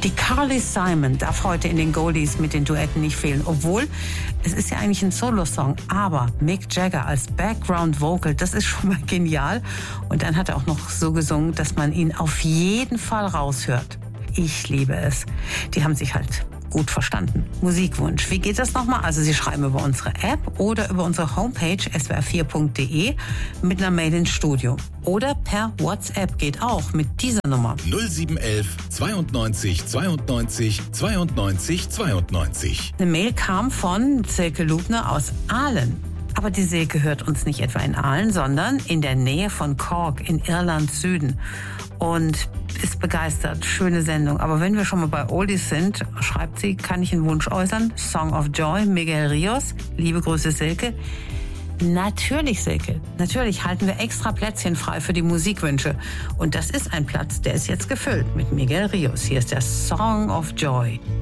Die Carly Simon darf heute in den Goldies mit den Duetten nicht fehlen, obwohl es ist ja eigentlich ein Solo-Song, aber Mick Jagger als Background-Vocal, das ist schon mal genial. Und dann hat er auch noch so gesungen, dass man ihn auf jeden Fall raushört. Ich liebe es. Die haben sich halt gut verstanden. Musikwunsch. Wie geht das nochmal? Also Sie schreiben über unsere App oder über unsere Homepage swr4.de mit einer Mail ins Studio. Oder per WhatsApp geht auch mit dieser Nummer. 0711 92 92 92 92. Eine Mail kam von Silke Lubner aus Aalen. Aber die Silke hört uns nicht etwa in Aalen, sondern in der Nähe von Cork in Irland Süden. Und ist begeistert. Schöne Sendung. Aber wenn wir schon mal bei Oldies sind, schreibt sie, kann ich einen Wunsch äußern? Song of Joy, Miguel Rios. Liebe Grüße, Silke. Natürlich, Silke. Natürlich halten wir extra Plätzchen frei für die Musikwünsche. Und das ist ein Platz, der ist jetzt gefüllt mit Miguel Rios. Hier ist der Song of Joy.